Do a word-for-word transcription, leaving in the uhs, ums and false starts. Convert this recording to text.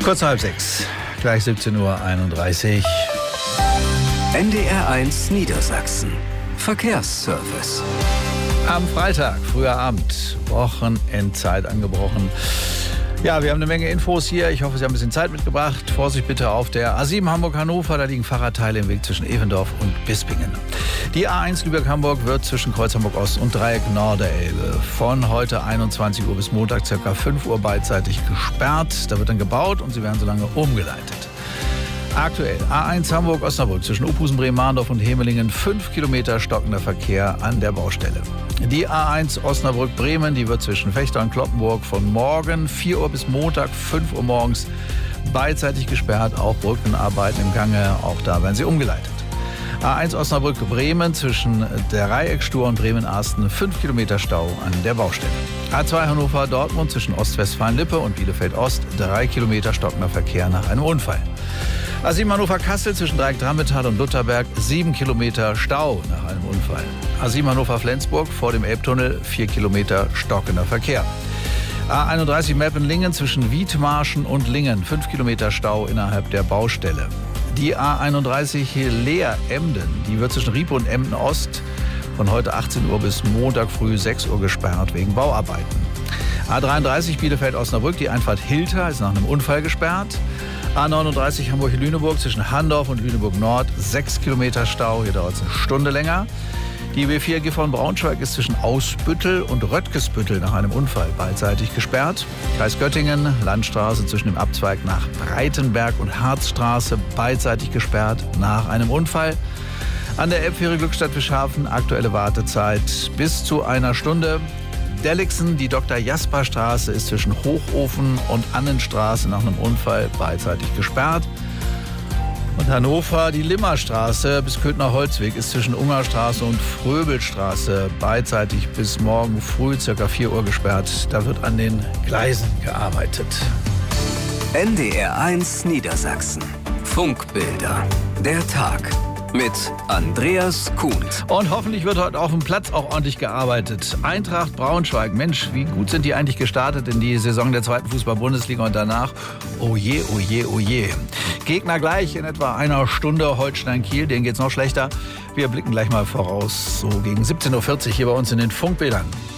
Kurz nach halb sechs, gleich siebzehn Uhr einunddreißig. N D R eins Niedersachsen. Verkehrsservice. Am Freitag, früher Abend, Wochenendzeit angebrochen. Ja, wir haben eine Menge Infos hier. Ich hoffe, Sie haben ein bisschen Zeit mitgebracht. Vorsicht bitte auf der A sieben Hamburg-Hannover. Da liegen Fahrradteile im Weg zwischen Evendorf und Bispingen. Die A eins Lübeck-Hamburg wird zwischen Kreuz Hamburg-Ost und Dreieck Norderelbe von heute einundzwanzig Uhr bis Montag ca. fünf Uhr beidseitig gesperrt. Da wird dann gebaut und Sie werden so lange umgeleitet. Aktuell A eins Hamburg-Osnabrück zwischen Uphusen, Bremen-Mahndorf und Hemelingen. fünf Kilometer stockender Verkehr an der Baustelle. Die A eins Osnabrück-Bremen, die wird zwischen Vechta und Cloppenburg von morgen vier Uhr bis Montag fünf Uhr morgens beidseitig gesperrt. Auch Brückenarbeiten im Gange, auch da werden sie umgeleitet. A eins Osnabrück-Bremen zwischen Dreieckstur und Bremen-Arsten. fünf Kilometer Stau an der Baustelle. A zwei Hannover-Dortmund zwischen Ostwestfalen-Lippe und Bielefeld-Ost. drei Kilometer stockender Verkehr nach einem Unfall. A sieben Hannover-Kassel zwischen Dreieck-Drammetal und Lutherberg, sieben Kilometer Stau nach einem Unfall. A sieben Hannover-Flensburg vor dem Elbtunnel, vier Kilometer stockender Verkehr. A einunddreißig Meppen-Lingen zwischen Wiedmarschen und Lingen, fünf Kilometer Stau innerhalb der Baustelle. Die A einunddreißig Leer-Emden, die wird zwischen Riepe und Emden-Ost von heute achtzehn Uhr bis Montag früh sechs Uhr gesperrt wegen Bauarbeiten. A dreiunddreißig Bielefeld-Osnabrück, die Einfahrt Hilter ist nach einem Unfall gesperrt. A neununddreißig Hamburg-Lüneburg zwischen Handorf und Lüneburg-Nord, sechs Kilometer Stau, hier dauert es eine Stunde länger. Die B vier Gifhorn-Braunschweig ist zwischen Ausbüttel und Röttgesbüttel nach einem Unfall beidseitig gesperrt. Kreis Göttingen, Landstraße zwischen dem Abzweig nach Breitenberg und Harzstraße beidseitig gesperrt nach einem Unfall. An der Elbfähre Glückstadt-Fischhafen aktuelle Wartezeit bis zu einer Stunde. Dellixen, die Doktor Jasper Straße ist zwischen Hochofen und Annenstraße nach einem Unfall beidseitig gesperrt. Und Hannover, die Limmerstraße bis Köthner Holzweg ist zwischen Ungerstraße und Fröbelstraße beidseitig bis morgen früh ca. vier Uhr gesperrt. Da wird an den Gleisen gearbeitet. N D R eins Niedersachsen. Funkbilder. Der Tag. Mit Andreas Kuhnt. Und hoffentlich wird heute auf dem Platz auch ordentlich gearbeitet. Eintracht Braunschweig, Mensch, wie gut sind die eigentlich gestartet in die Saison der zweiten Fußball-Bundesliga und danach? Oh je, oh je, oh je. Gegner gleich in etwa einer Stunde, Holstein-Kiel, denen geht's noch schlechter. Wir blicken gleich mal voraus, so gegen siebzehn Uhr vierzig hier bei uns in den Funkbildern.